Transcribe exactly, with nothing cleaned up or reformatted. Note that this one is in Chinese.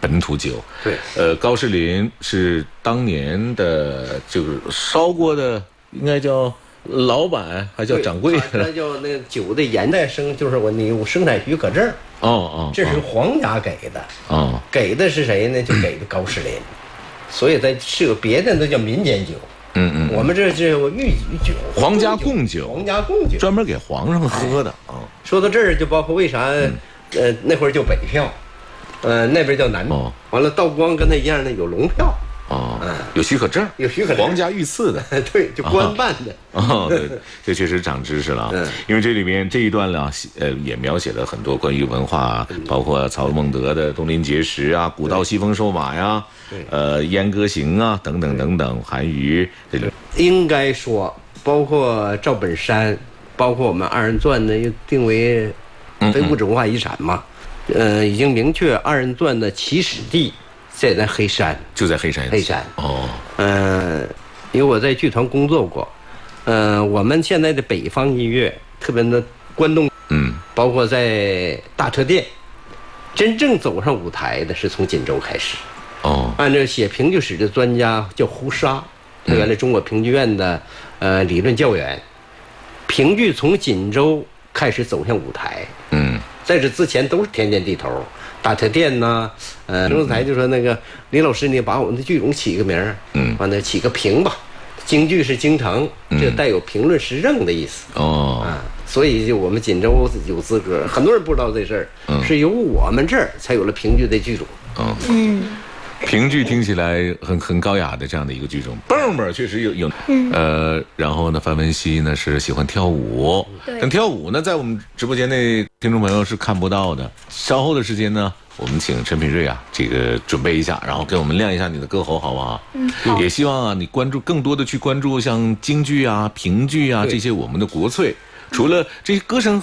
本土酒。 对， 呃，高士林是当年的就是烧锅的，应该叫老板还叫掌柜？ 那叫那个酒的延代生，就是我你有生产许可证。 哦哦， 这是皇家给的。 哦， 给的是谁呢？就给的高士林。所以在是有别的那叫民间酒。 嗯嗯， 我们这是御酒， 皇家贡酒， 皇家贡酒， 专门给皇上喝的啊。 说到这儿，就包括为啥，呃，那会儿叫北票，呃，那边叫南票。完了，道光跟他一样的有龙票。 哦，有许可证， 有许可证， 皇家御赐的， 对，就官办的。 哦，对，这确实长知识了。嗯，因为这里面这一段呢，呃，也描写了很多关于文化，包括曹孟德的《东林碣石》啊，古道西风瘦马呀，呃，《燕歌行》啊，等等等等，韩愈这个。 应该说，包括赵本山，包括我们二人转呢，又定为非物质文化遗产嘛。呃，已经明确二人转的起始地。在咱黑山， 就在黑山。 黑山哦， 嗯、呃，因为我在剧团工作过，呃，我们现在的北方音乐，特别的关东， 嗯， 包括在大车店，真正走上舞台的是从锦州开始。 哦， 按照写评剧史的专家叫胡沙，他原来中国评剧院的呃理论教员，评剧从锦州开始走向舞台。 嗯， 在这之前都是田间地头。大车店呐，呃，中台就说那个李老师，你把我们的剧种起个名儿，嗯，完了起个评吧，京剧是京城，这带有评论时政的意思。 哦， 啊，所以就我们锦州有资格，很多人不知道这事儿，嗯，是由我们这儿才有了评剧的剧种。 嗯嗯，评剧听起来很很高雅的这样的一个剧种，蹦蹦确实有有，嗯，呃，然后呢，范文熙呢是喜欢跳舞，但跳舞呢在我们直播间内听众朋友是看不到的。稍后的时间呢，我们请陈品瑞啊，这个准备一下，然后给我们亮一下你的歌喉，好不好？嗯，好。也希望啊，你关注更多的去关注像京剧啊、评剧啊这些我们的国粹，除了这些歌声。